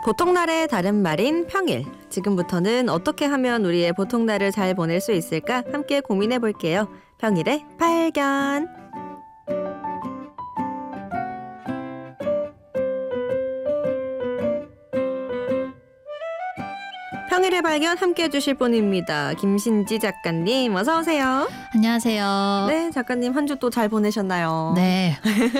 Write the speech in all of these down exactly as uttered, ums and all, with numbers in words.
보통날의 다른 말인 평일. 지금부터는 어떻게 하면 우리의 보통날을 잘 보낼 수 있을까 함께 고민해 볼게요. 평일의 발견. 평일의 발견 함께 해주실 분입니다. 김신지 작가님 어서 오세요. 안녕하세요. 네, 작가님 한 주 또 잘 보내셨나요? 네.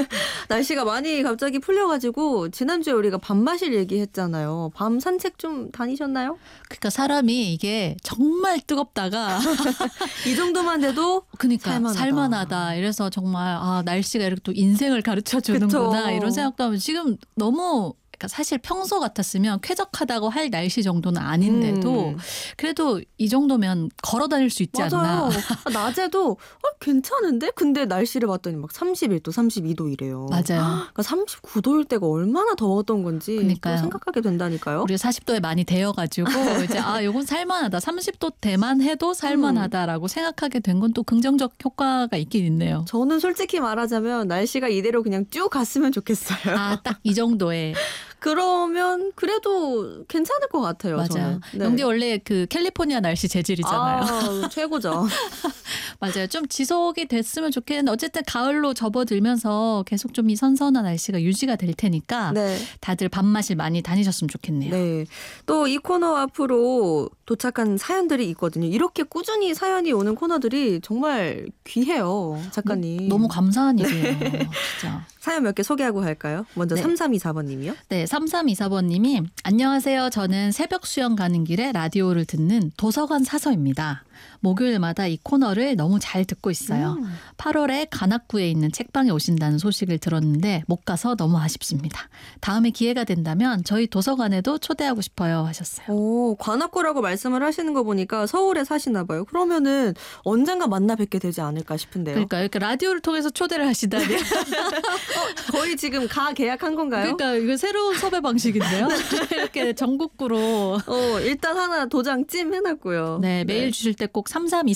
날씨가 많이 갑자기 풀려가지고 지난주에 우리가 밤마실 얘기했잖아요. 밤 산책 좀 다니셨나요? 그러니까 사람이 이게 정말 뜨겁다가 이 정도만 돼도 그러니까 살만하다. 살만하다. 이래서 정말 아 날씨가 이렇게 또 인생을 가르쳐 주는구나 그쵸. 이런 생각도 하면 지금 너무 그러니까 사실 평소 같았으면 쾌적하다고 할 날씨 정도는 아닌데도 음. 그래도 이 정도면 걸어 다닐 수 있지 않나. 맞아요. 아, 낮에도 어, 괜찮은데? 근데 날씨를 봤더니 막 삼십일 도, 삼십이 도 이래요. 맞아요. 그러니까 삼십구 도일 때가 얼마나 더웠던 건지 그러니까요. 또 생각하게 된다니까요. 우리가 사십 도에 많이 데여가지고 이제 아 요건 살만하다. 삼십 도 대만 해도 살만하다라고 생각하게 된 건 또 긍정적 효과가 있긴 있네요. 저는 솔직히 말하자면 날씨가 이대로 그냥 쭉 갔으면 좋겠어요. 아 딱 이 정도의 그러면 그래도 괜찮을 것 같아요. 맞아요. 저는. 네. 영디 원래 그 캘리포니아 날씨 재질이잖아요. 아, 최고죠. 맞아요. 좀 지속이 됐으면 좋겠는데 어쨌든 가을로 접어들면서 계속 좀 이 선선한 날씨가 유지가 될 테니까 네. 다들 밤마실 많이 다니셨으면 좋겠네요. 네. 또 이 코너 앞으로 도착한 사연들이 있거든요. 이렇게 꾸준히 사연이 오는 코너들이 정말 귀해요. 작가님. 너무 감사한 일이에요. 진짜. 사연 몇 개 소개하고 갈까요? 먼저 네. 삼삼이사 번님이요. 네, 삼삼이사 번님이 안녕하세요. 저는 새벽 수영 가는 길에 라디오를 듣는 도서관 사서입니다. 목요일마다 이 코너를 너무 잘 듣고 있어요. 음. 팔월에 관악구에 있는 책방에 오신다는 소식을 들었는데 못 가서 너무 아쉽습니다. 다음에 기회가 된다면 저희 도서관에도 초대하고 싶어요 하셨어요. 오, 관악구라고 말씀을 하시는 거 보니까 서울에 사시나 봐요. 그러면은 언젠가 만나 뵙게 되지 않을까 싶은데요. 그러니까 이렇게 라디오를 통해서 초대를 하시다니. 거의 지금 가 계약한 건가요? 그러니까 이거 새로운 섭외 방식인데요. 이렇게 전국구로 어, 일단 하나 도장 찜 해놨고요. 네, 메일 주실 때 꼭 삼삼이사